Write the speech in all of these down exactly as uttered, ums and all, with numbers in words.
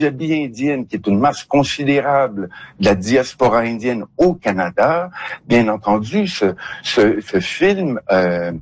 Punjabi indienne, qui est une masse considérable de la diaspora indienne au Canada, bien entendu, ce, ce, ce film euh,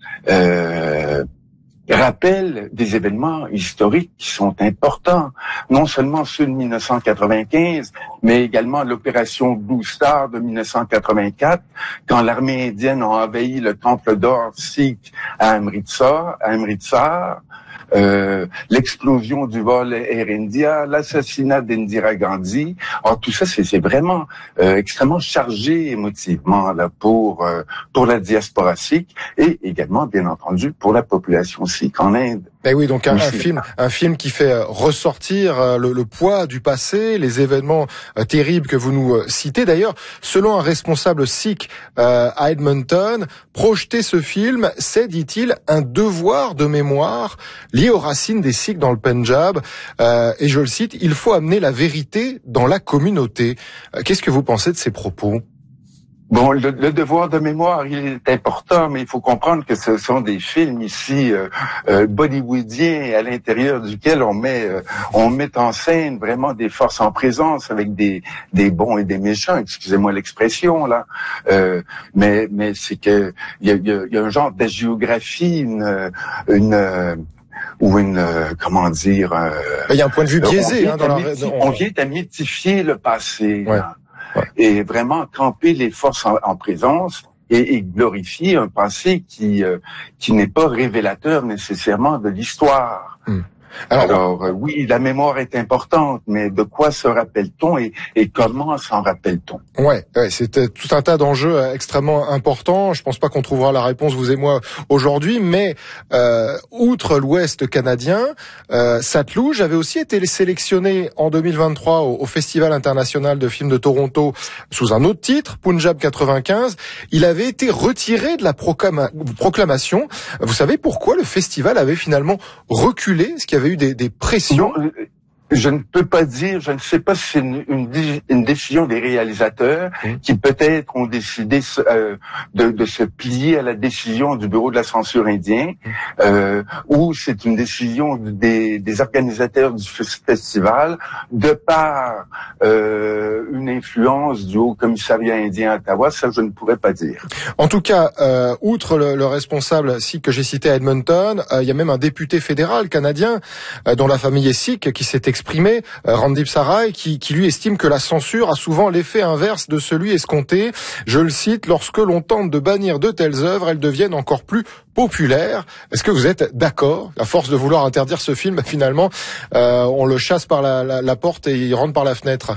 euh, rappelle des événements historiques qui sont importants, non seulement ceux de mille neuf cent quatre-vingt-quinze, mais également l'opération Blue Star de mille neuf cent quatre-vingt-quatre, quand l'armée indienne a envahi le temple d'or sikh à Amritsar, à Amritsar. Euh, l'explosion du vol Air India, l'assassinat d'Indira Gandhi. Alors tout ça, c'est, c'est vraiment euh, extrêmement chargé émotivement là pour euh, pour la diaspora sikh et également, bien entendu, pour la population sikh en Inde. Eh oui, donc un, un film, un film qui fait ressortir le, le poids du passé, les événements euh, terribles que vous nous euh, citez. D'ailleurs, selon un responsable sikh euh, à Edmonton, projeter ce film, c'est, dit-il, un devoir de mémoire lié aux racines des sikhs dans le Pendjab. Euh, et je le cite, il faut amener la vérité dans la communauté. Euh, qu'est-ce que vous pensez de ces propos ? Bon, le, le devoir de mémoire, il est important, mais il faut comprendre que ce sont des films ici euh, euh, bollywoodiens à l'intérieur duquel on met euh, on met en scène vraiment des forces en présence avec des des bons et des méchants. Excusez-moi l'expression là, euh, mais mais c'est que il y a, y, a, y a un genre d'agiographie, une une euh, ou une euh, comment dire. Euh, il y a un point de vue biaisé hein, dans la. Mythi- on vient à mythifier le passé. Ouais. Là. Ouais. Et vraiment camper les forces en, en présence et, et glorifier un passé qui euh, qui n'est pas révélateur nécessairement de l'histoire. Mmh. Alors, Alors euh, oui, la mémoire est importante, mais de quoi se rappelle-t-on et, et comment s'en rappelle-t-on? Ouais, ouais, c'était tout un tas d'enjeux extrêmement importants. Je pense pas qu'on trouvera la réponse, vous et moi, aujourd'hui, mais euh, outre l'Ouest canadien, euh, Satluj avait aussi été sélectionné en deux mille vingt-trois au, au Festival international de films de Toronto sous un autre titre, Punjab quatre-vingt-quinze. Il avait été retiré de la proclama- proclamation. Vous savez pourquoi le festival avait finalement reculé, est-ce qu'il y avait eu des, des pressions? Non, je ne peux pas dire, je ne sais pas si c'est une, une, une décision des réalisateurs mmh. qui peut-être ont décidé euh, de, de se plier à la décision du bureau de la censure indien, mmh. euh, ou c'est une décision des, des organisateurs du festival de par euh, une influence du Haut Commissariat indien à Ottawa. Ça, je ne pourrais pas dire. En tout cas, euh, outre le, le responsable sikh que j'ai cité à Edmonton, euh, il y a même un député fédéral canadien euh, dont la famille est sikh qui s'est exprimé, euh, Randip Sarai, qui, qui lui estime que la censure a souvent l'effet inverse de celui escompté. Je le cite, lorsque l'on tente de bannir de telles œuvres, elles deviennent encore plus populaires. Est-ce que vous êtes d'accord? À force de vouloir interdire ce film, finalement, euh, on le chasse par la, la, la porte et il rentre par la fenêtre.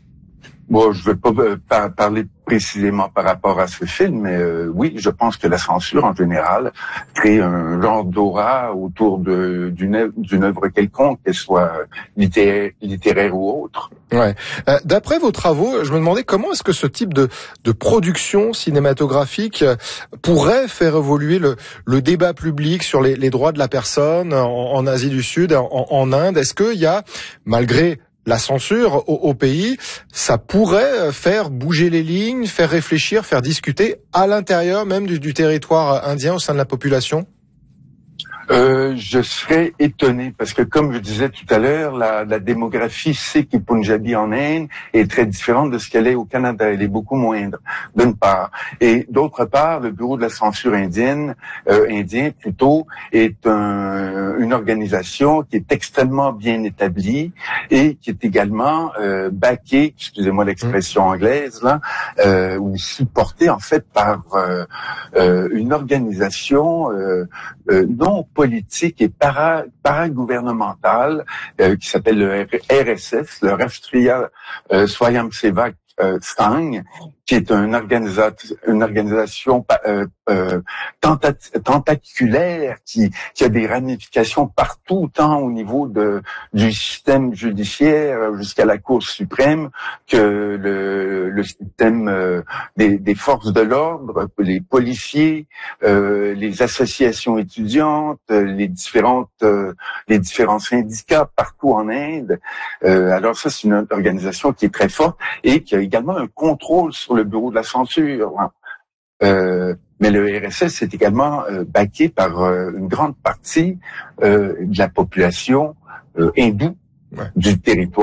Bon, je ne veux pas euh, par- parler précisément par rapport à ce film, mais euh, oui, je pense que la censure en général crée un genre d'aura autour de, d'une, œuvre, d'une œuvre quelconque, qu'elle soit littéraire, littéraire ou autre. Ouais. Euh, d'après vos travaux, je me demandais comment est-ce que ce type de, de production cinématographique pourrait faire évoluer le, le débat public sur les, les droits de la personne en, en Asie du Sud, en, en Inde. Est-ce qu'il y a, malgré la censure au, au pays, ça pourrait faire bouger les lignes, faire réfléchir, faire discuter à l'intérieur même du, du territoire indien au sein de la population? Euh, je serais étonné parce que, comme je disais tout à l'heure, la, la démographie sikh et punjabi en Inde est très différente de ce qu'elle est au Canada. Elle est beaucoup moindre, d'une part. Et d'autre part, le bureau de la censure indienne, euh, indien plutôt, est un, une organisation qui est extrêmement bien établie et qui est également euh, backée, excusez-moi l'expression anglaise là, euh, ou supportée en fait par euh, euh, une organisation euh, euh, non politique et para, paragouvernementale euh, qui s'appelle le R S S, le Rashtriya euh, Swayamsevak euh, Sangh, qui est une organisation, une organisation euh, euh, tentat- tentaculaire qui, qui a des ramifications partout, tant au niveau de du système judiciaire jusqu'à la Cour suprême que le, le système euh, des, des forces de l'ordre, les policiers, euh, les associations étudiantes, les différentes euh, les différents syndicats partout en Inde. Euh, alors ça, c'est une organisation qui est très forte et qui a également un contrôle sur le bureau de la censure. Euh, mais le R S S est également euh, backé par euh, une grande partie euh, de la population euh, hindoue du territoire.